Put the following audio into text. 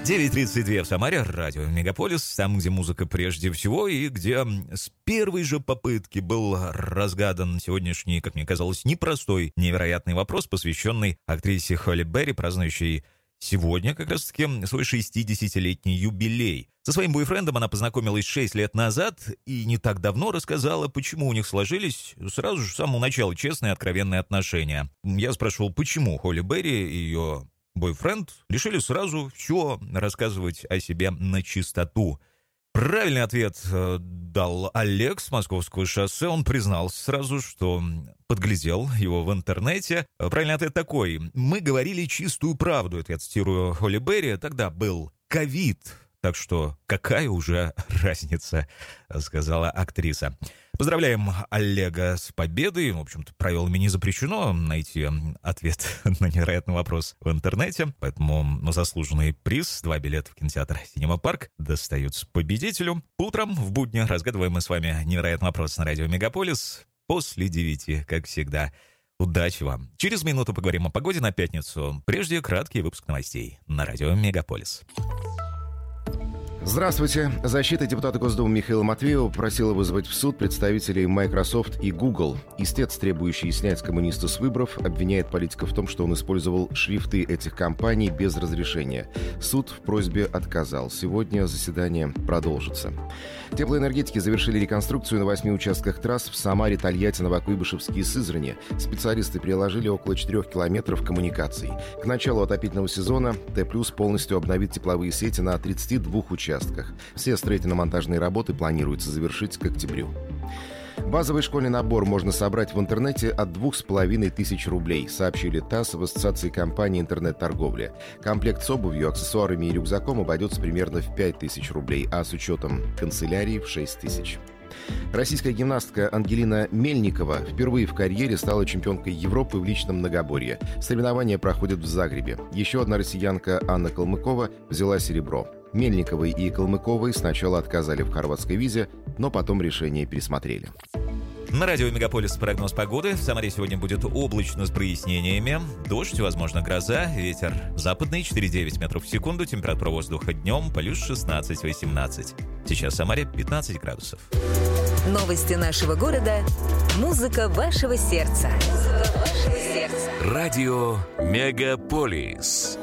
9:32 в Самаре, радио Мегаполис, там, где музыка прежде всего, и где с первой же попытки был разгадан сегодняшний, как мне казалось, непростой, невероятный вопрос, посвященный актрисе Холли Берри, празднующей сегодня как раз-таки свой 60-летний юбилей. Со своим бойфрендом она познакомилась 6 лет назад и не так давно рассказала, почему у них сложились сразу же с самого начала честные и откровенные отношения. Я спрашивал, почему Холли Берри и ее бойфренд решили сразу все рассказывать о себе на чистоту. Правильный ответ дал Олег с Московского шоссе. Он признался сразу, что подглядел его в интернете. Правильный ответ такой. «Мы говорили чистую правду». Это я цитирую Холли Берри. Тогда был ковид. Так что какая уже разница, сказала актриса. Поздравляем Олега с победой. В общем-то, правилами не запрещено найти ответ на невероятный вопрос в интернете. Поэтому заслуженный приз, 2 билета в кинотеатр «Синема Парк» достаются победителю. Утром в будни разгадываем мы с вами невероятный вопрос на радио Мегаполис. После 9, как всегда. Удачи вам. Через минуту поговорим о погоде на пятницу. Прежде краткий выпуск новостей на радио Мегаполис. Здравствуйте. Защита депутата Госдумы Михаила Матвеева просила вызвать в суд представителей Microsoft и Google. Истец, требующий снять коммуниста с выборов, обвиняет политика в том, что он использовал шрифты этих компаний без разрешения. Суд в просьбе отказал. Сегодня заседание продолжится. Теплоэнергетики завершили реконструкцию на 8 участках трасс в Самаре, Тольятти, Новокуйбышевске и Сызрани. Специалисты приложили около 4 километров коммуникаций. К началу отопительного сезона Т+ полностью обновит тепловые сети на 32 участках. Все строительно-монтажные работы планируется завершить к октябрю. Базовый школьный набор можно собрать в интернете от 2500 рублей, сообщили ТАСС в Ассоциации компаний интернет-торговли. Комплект с обувью, аксессуарами и рюкзаком обойдется примерно в 5000 рублей, а с учетом канцелярии в 6000. Российская гимнастка Ангелина Мельникова впервые в карьере стала чемпионкой Европы в личном многоборье. Соревнования проходят в Загребе. Еще одна россиянка Анна Калмыкова взяла серебро. Мельниковой и Калмыковой сначала отказали в хорватской визе, но потом решение пересмотрели. На радио Мегаполис прогноз погоды. В Самаре сегодня будет облачно с прояснениями. Дождь, возможно, гроза. Ветер западный 4,9 метров в секунду. Температура воздуха днем плюс 16-18. Сейчас в Самаре 15 градусов. Новости нашего города. Музыка вашего сердца. Радио Мегаполис.